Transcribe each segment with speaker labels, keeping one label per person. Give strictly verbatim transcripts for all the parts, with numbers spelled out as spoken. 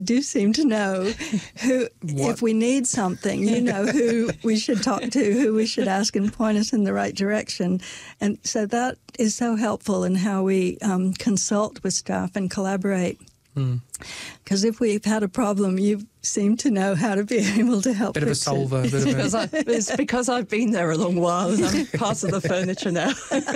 Speaker 1: do seem to know who,
Speaker 2: What?
Speaker 1: if we need something, you know, who we should talk to, who we should ask and point us in the right direction. And so that is so helpful in how we um, consult with staff and collaborate. Because mm. if we've had a problem, you seem to know how to be able to help.
Speaker 2: Bit of a solver. Bit of a...
Speaker 3: because I, it's because I've been there a long while and I'm part of the furniture now.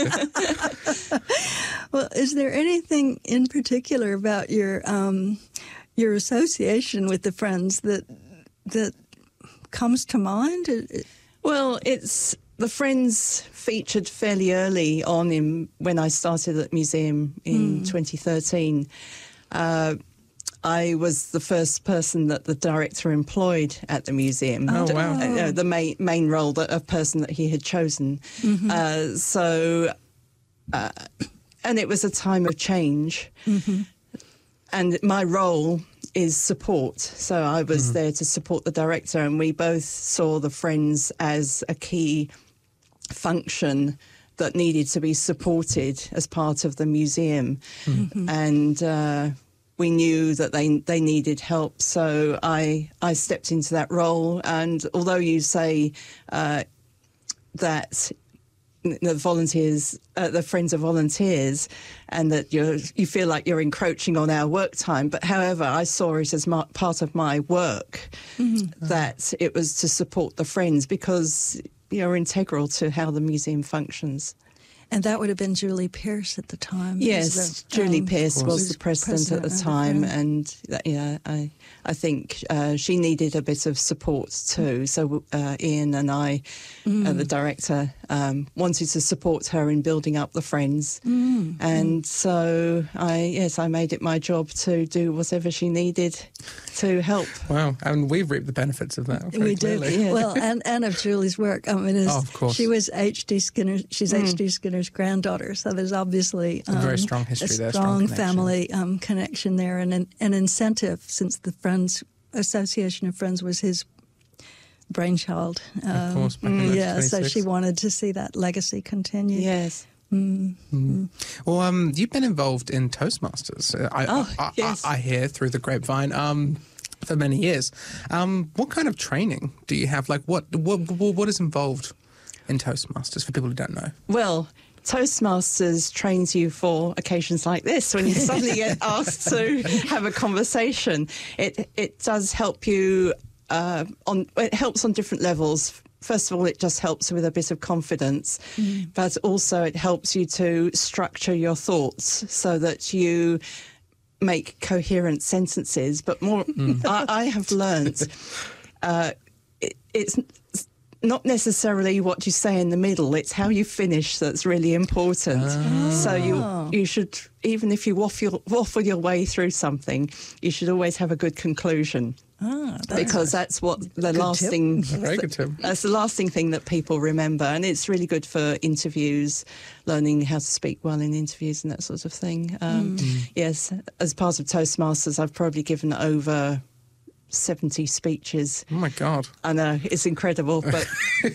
Speaker 1: Well, is there anything in particular about your um, your association with the Friends that that comes to mind?
Speaker 3: Well, it's the Friends featured fairly early on in when I started at the museum in mm. twenty thirteen. Uh, I was the first person that the director employed at the museum.
Speaker 2: Oh, wow.
Speaker 3: Uh, the main, main role, that a person that he had chosen. Mm-hmm. Uh, so, uh, and it was a time of change. Mm-hmm. And my role is support. So I was mm-hmm. there to support the director, and we both saw the Friends as a key function that needed to be supported as part of the museum. Mm-hmm. And uh, we knew that they they needed help. So I I stepped into that role. And although you say uh, that the volunteers, uh, the Friends are volunteers, and that you you feel like you're encroaching on our work time, but however, I saw it as my, part of my work, mm-hmm. that it was to support the Friends, because you're integral to how the museum functions.
Speaker 1: And that would have been Julie Pierce at the time.
Speaker 3: Yes,
Speaker 1: the,
Speaker 3: Julie
Speaker 1: um,
Speaker 3: Pierce was the president, president at the time, the and yeah, I I think uh, she needed a bit of support too. So uh, Ian and I, mm. uh, the director, um, wanted to support her in building up the Friends, mm. and mm. so I yes, I made it my job to do whatever she needed to help.
Speaker 2: Wow, and we've reaped the benefits of that. Very
Speaker 1: we
Speaker 2: clearly.
Speaker 1: do. Yeah. Well, and, and of Julie's work. I mean,
Speaker 2: oh, of course.
Speaker 1: She was H D Skinner. She's mm. H D Skinner's granddaughter, so there's obviously um,
Speaker 2: a very strong history
Speaker 1: a
Speaker 2: there,
Speaker 1: strong,
Speaker 2: strong
Speaker 1: family um, connection there, and an, an incentive, since the Friends Association of Friends was his brainchild. Um,
Speaker 2: of course, back in
Speaker 1: yeah. So she wanted to see that legacy continue.
Speaker 3: Yes.
Speaker 1: Mm.
Speaker 2: Mm. Well, um, you've been involved in Toastmasters. I,
Speaker 3: oh,
Speaker 2: I,
Speaker 3: yes.
Speaker 2: I, I hear through the grapevine um, for many years. Um, what kind of training do you have? Like, what what what is involved in Toastmasters for people who don't know?
Speaker 3: Well, Toastmasters trains you for occasions like this, when you suddenly get asked to have a conversation. It it does help you uh, on. It helps on different levels. First of all, it just helps with a bit of confidence, mm. but also it helps you to structure your thoughts so that you make coherent sentences. But more, mm. I, I have learnt uh, it, it's not necessarily what you say in the middle, it's how you finish that's really important. Oh. So you you should, even if you waffle, waffle your way through something, you should always have a good conclusion. Ah, that's because that's what the lasting
Speaker 2: Very good tip.
Speaker 3: That's the lasting thing that people remember, and it's really good for interviews, learning how to speak well in interviews and that sort of thing. Um, mm. Yes, as part of Toastmasters, I've probably given over seventy speeches.
Speaker 2: Oh my God!
Speaker 3: I know, it's incredible, but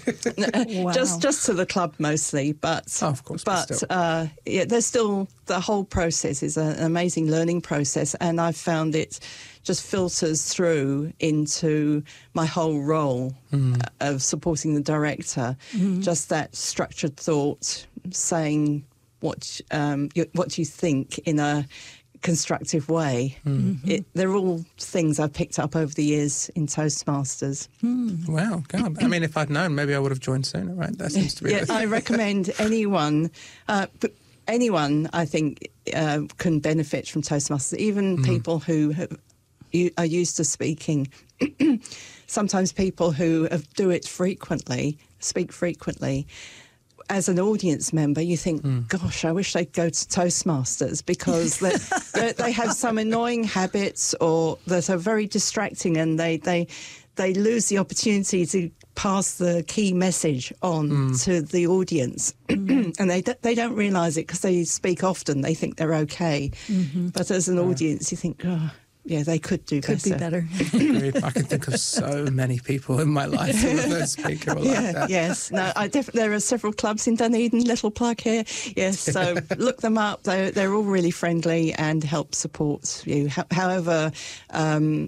Speaker 3: wow. just just to the club mostly. But
Speaker 2: oh, of course,
Speaker 3: but,
Speaker 2: but still.
Speaker 3: Uh, yeah, there's still the whole process is an amazing learning process, and I've found it just filters through into my whole role mm. of supporting the director. Mm. Just that structured thought, saying what um, you, what you think in a constructive way. Mm-hmm. It, they're all things I've picked up over the years in Toastmasters.
Speaker 2: Mm. Wow, God. I mean, if I'd known, maybe I would have joined sooner, right? That seems to be...
Speaker 3: Yeah, I recommend anyone, uh, but anyone, I think, uh, can benefit from Toastmasters, even mm. people who have, you, are used to speaking. Sometimes people who have, do it frequently, speak frequently, as an audience member, you think, mm. gosh, I wish they'd go to Toastmasters, because they they have some annoying habits or that are very distracting, and they, they, they lose the opportunity to pass the key message on mm. to the audience. Mm. And they, they don't realise it because they speak often. They think they're okay. Mm-hmm. But as an audience, you think, oh, yeah, they could do
Speaker 1: Could
Speaker 3: better.
Speaker 1: be better.
Speaker 2: Agreed. I can think of so many people in my life who are first speaker or
Speaker 3: Yeah,
Speaker 2: like that.
Speaker 3: yes. No, I def- there are several clubs in Dunedin, little plug here. Yes, so look them up. They're, they're all really friendly and help support you. Ho- however, um,